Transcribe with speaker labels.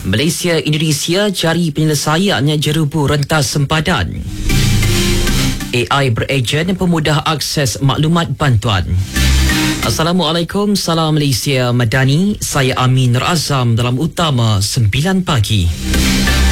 Speaker 1: Malaysia Indonesia cari penyelesaian jerubu rentas sempadan. AI berejen pemudah akses maklumat bantuan. Assalamualaikum, salam Malaysia Madani. Saya Amin Nur Azam dalam Utama 9 pagi.